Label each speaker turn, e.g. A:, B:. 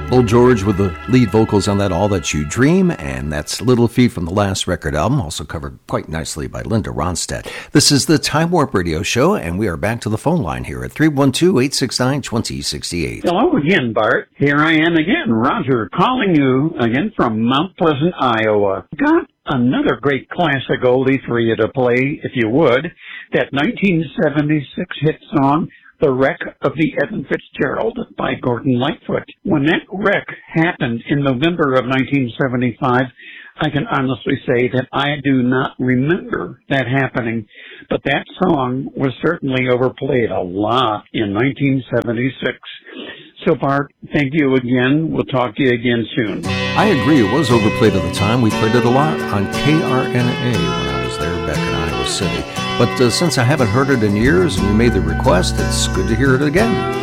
A: Lowell George with the lead vocals on that All That You Dream, and that's Little Feat from the last record album, also covered quite nicely by Linda Ronstadt. This is the Time Warp Radio Show, and we are back to the phone line here at 312-869-2068.
B: Hello again, Bart. Here I am again, Roger, calling you again from Mount Pleasant, Iowa. Got another great classic oldie for you to play, if you would. That 1976 hit song, The Wreck of the Evan Fitzgerald by Gordon Lightfoot. When that wreck happened in November of 1975, I can honestly say that I do not remember that happening, but that song was certainly overplayed a lot in 1976. So, Bart, thank you again. We'll talk to you again soon.
A: I agree. It was overplayed at the time. We played it a lot on KRNA when I was there back in Iowa City. But since I haven't heard it in years and you made the request, it's good to hear it again.